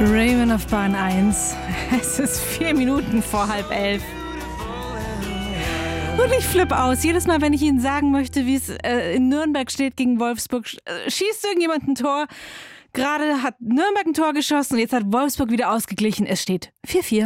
Raven auf Bahn 1. Es ist 4 Minuten vor 10:30. Und ich flippe aus. Jedes Mal, wenn ich Ihnen sagen möchte, wie es in Nürnberg steht gegen Wolfsburg, schießt irgendjemand ein Tor. Gerade hat Nürnberg ein Tor geschossen und jetzt hat Wolfsburg wieder ausgeglichen. Es steht 4:4.